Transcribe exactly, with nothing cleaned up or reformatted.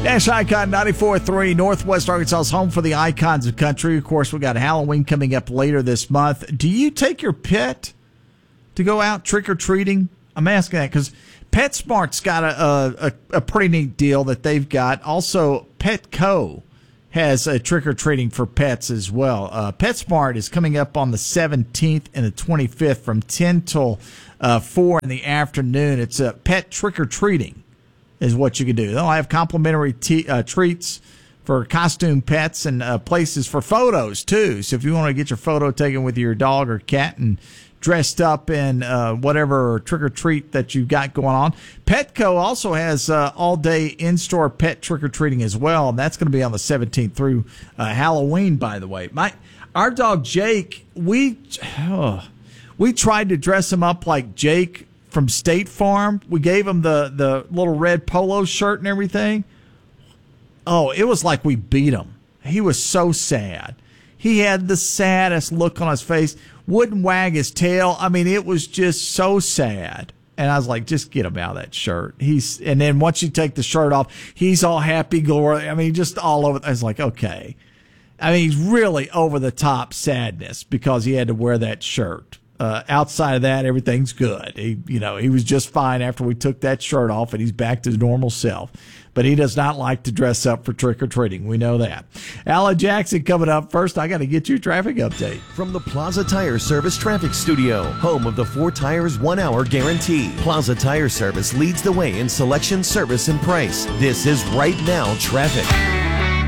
Nash Icon ninety-four point three, Northwest Arkansas's home for the icons of country. Of course, we got Halloween coming up later this month. Do you take your pet to go out trick-or-treating? I'm asking that because PetSmart's got a, a, a pretty neat deal that they've got. Also, Petco has a trick-or-treating for pets as well. Uh, PetSmart is coming up on the seventeenth and the twenty-fifth from ten till uh, four in the afternoon. It's a pet trick-or-treating is what you can do. They'll have complimentary t- uh, treats for costume pets and uh, places for photos, too. So if you want to get your photo taken with your dog or cat and dressed up in uh, whatever trick-or-treat that you've got going on. Petco also has uh, all-day in-store pet trick-or-treating as well, and that's going to be on the seventeenth through uh, Halloween, by the way. My Our dog, Jake, we oh, we tried to dress him up like Jake from State Farm. We gave him the, the little red polo shirt and everything. Oh, it was like we beat him. He was so sad. He had the saddest look on his face. Wouldn't wag his tail. I mean, it was just so sad. And I was like, just get him out of that shirt. He's and then once you take the shirt off, he's all happy glory. I mean, just all over. I was like, okay. I mean, he's really over the top sadness because he had to wear that shirt. Uh, outside of that, everything's good. He, you know, he was just fine after we took that shirt off, and he's back to his normal self. But he does not like to dress up for trick-or-treating. We know that. Alan Jackson coming up first. I got to get you a traffic update. From the Plaza Tire Service Traffic Studio, home of the four tires, one hour guarantee. Plaza Tire Service leads the way in selection, service, and price. This is Right Now Traffic.